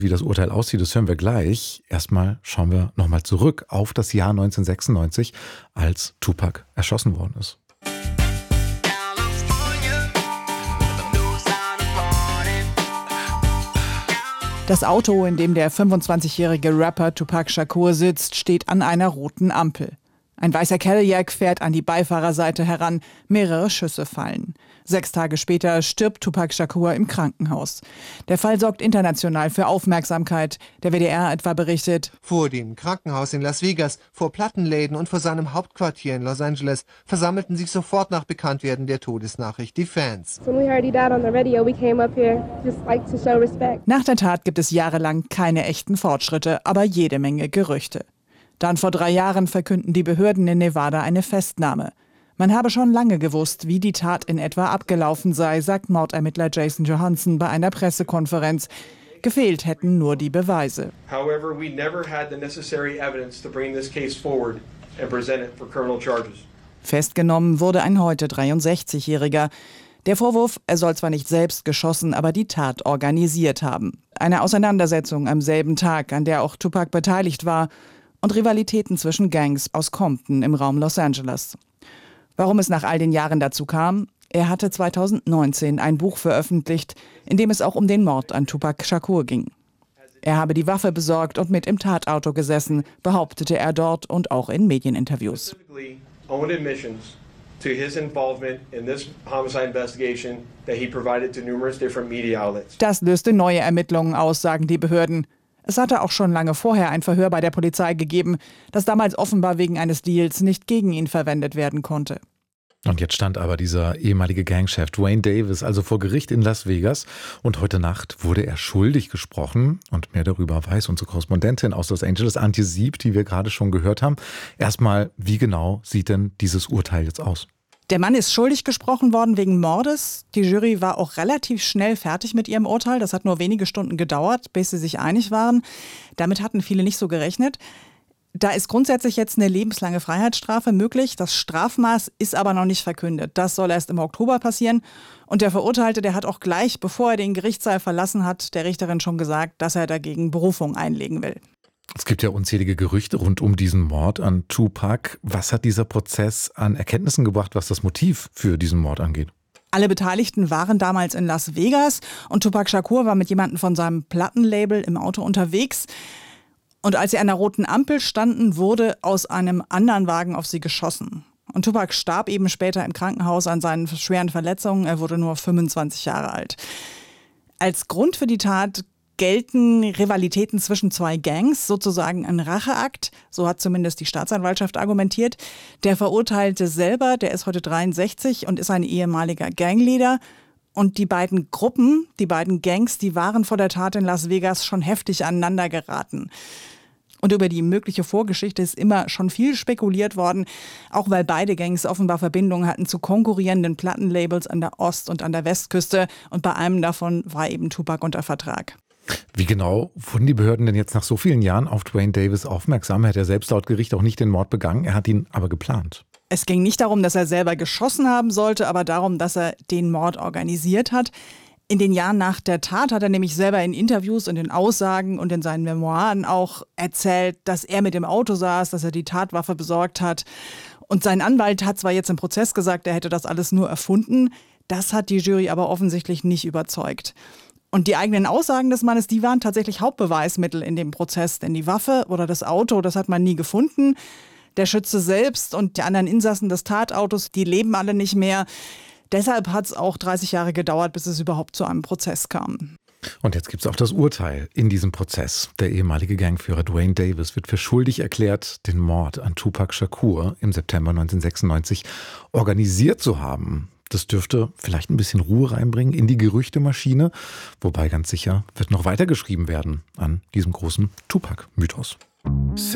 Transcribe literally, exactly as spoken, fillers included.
Wie das Urteil aussieht, das hören wir gleich. Erstmal schauen wir nochmal zurück auf das Jahr neunzehnhundertsechsundneunzig, als Tupac erschossen worden ist. Das Auto, in dem der fünfundzwanzigjährige Rapper Tupac Shakur sitzt, steht an einer roten Ampel. Ein weißer Cadillac fährt an die Beifahrerseite heran, mehrere Schüsse fallen. Sechs Tage später stirbt Tupac Shakur im Krankenhaus. Der Fall sorgt international für Aufmerksamkeit. Der W D R etwa berichtet: Vor dem Krankenhaus in Las Vegas, vor Plattenläden und vor seinem Hauptquartier in Los Angeles versammelten sich sofort nach Bekanntwerden der Todesnachricht die Fans. Nach der Tat gibt es jahrelang keine echten Fortschritte, aber jede Menge Gerüchte. Dann vor drei Jahren verkünden die Behörden in Nevada eine Festnahme. Man habe schon lange gewusst, wie die Tat in etwa abgelaufen sei, sagt Mordermittler Jason Johansson bei einer Pressekonferenz. Gefehlt hätten nur die Beweise. However, we never had the necessary evidence to bring this case forward and present it for criminal charges. Festgenommen wurde ein heute dreiundsechzigjähriger. Der Vorwurf, er soll zwar nicht selbst geschossen, aber die Tat organisiert haben. Eine Auseinandersetzung am selben Tag, an der auch Tupac beteiligt war, und Rivalitäten zwischen Gangs aus Compton im Raum Los Angeles. Warum es nach all den Jahren dazu kam? Er hatte zweitausendneunzehn ein Buch veröffentlicht, in dem es auch um den Mord an Tupac Shakur ging. Er habe die Waffe besorgt und mit im Tatauto gesessen, behauptete er dort und auch in Medieninterviews. Das löste neue Ermittlungen aus, sagen die Behörden. Es hatte auch schon lange vorher ein Verhör bei der Polizei gegeben, das damals offenbar wegen eines Deals nicht gegen ihn verwendet werden konnte. Und jetzt stand aber dieser ehemalige Gangchef Duane Davis also vor Gericht in Las Vegas und heute Nacht wurde er schuldig gesprochen. Und mehr darüber weiß unsere Korrespondentin aus Los Angeles, Antje Sieb, die wir gerade schon gehört haben. Erstmal, wie genau sieht denn dieses Urteil jetzt aus? Der Mann ist schuldig gesprochen worden wegen Mordes. Die Jury war auch relativ schnell fertig mit ihrem Urteil. Das hat nur wenige Stunden gedauert, bis sie sich einig waren. Damit hatten viele nicht so gerechnet. Da ist grundsätzlich jetzt eine lebenslange Freiheitsstrafe möglich. Das Strafmaß ist aber noch nicht verkündet. Das soll erst im Oktober passieren. Und der Verurteilte, der hat auch gleich, bevor er den Gerichtssaal verlassen hat, der Richterin schon gesagt, dass er dagegen Berufung einlegen will. Es gibt ja unzählige Gerüchte rund um diesen Mord an Tupac. Was hat dieser Prozess an Erkenntnissen gebracht, was das Motiv für diesen Mord angeht? Alle Beteiligten waren damals in Las Vegas und Tupac Shakur war mit jemandem von seinem Plattenlabel im Auto unterwegs. Und als sie an der roten Ampel standen, wurde aus einem anderen Wagen auf sie geschossen. Und Tupac starb eben später im Krankenhaus an seinen schweren Verletzungen. Er wurde nur fünfundzwanzig Jahre alt. Als Grund für die Tat gelten Rivalitäten zwischen zwei Gangs, sozusagen ein Racheakt. So hat zumindest die Staatsanwaltschaft argumentiert. Der Verurteilte selber, der ist heute dreiundsechzig und ist ein ehemaliger Gangleader. Und die beiden Gruppen, die beiden Gangs, die waren vor der Tat in Las Vegas schon heftig aneinander geraten. Und über die mögliche Vorgeschichte ist immer schon viel spekuliert worden, auch weil beide Gangs offenbar Verbindungen hatten zu konkurrierenden Plattenlabels an der Ost- und an der Westküste. Und bei einem davon war eben Tupac unter Vertrag. Wie genau wurden die Behörden denn jetzt nach so vielen Jahren auf Duane Davis aufmerksam? Er hat ja selbst laut Gericht auch nicht den Mord begangen, er hat ihn aber geplant. Es ging nicht darum, dass er selber geschossen haben sollte, aber darum, dass er den Mord organisiert hat. In den Jahren nach der Tat hat er nämlich selber in Interviews und in Aussagen und in seinen Memoiren auch erzählt, dass er mit im Auto saß, dass er die Tatwaffe besorgt hat. Und sein Anwalt hat zwar jetzt im Prozess gesagt, er hätte das alles nur erfunden. Das hat die Jury aber offensichtlich nicht überzeugt. Und die eigenen Aussagen des Mannes, die waren tatsächlich Hauptbeweismittel in dem Prozess. Denn die Waffe oder das Auto, das hat man nie gefunden. Der Schütze selbst und die anderen Insassen des Tatautos, die leben alle nicht mehr. Deshalb hat es auch dreißig Jahre gedauert, bis es überhaupt zu einem Prozess kam. Und jetzt gibt es auch das Urteil in diesem Prozess. Der ehemalige Gangführer Duane Davis wird für schuldig erklärt, den Mord an Tupac Shakur im September neunzehnhundertsechsundneunzig organisiert zu haben. Das dürfte vielleicht ein bisschen Ruhe reinbringen in die Gerüchtemaschine. Wobei ganz sicher wird noch weiter geschrieben werden an diesem großen Tupac-Mythos.